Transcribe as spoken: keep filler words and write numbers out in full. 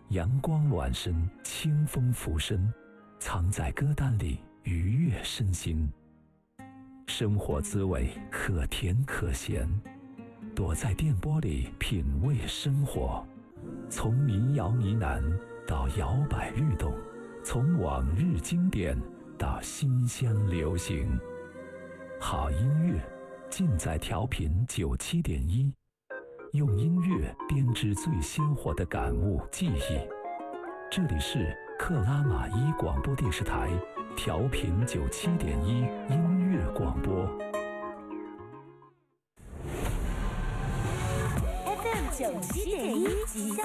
阳光暖身，清风拂身，藏在歌单里愉悦身心。生活滋味可甜可咸，躲在电波里品味生活。从民谣呢喃到摇摆律动，从往日经典到新乡流行。好音乐尽在调频九七点一，用音乐编织最鲜活的感悟记忆。这里是克拉玛依广播电视台调频九七点一音乐广播。 F M 九七点一吉祥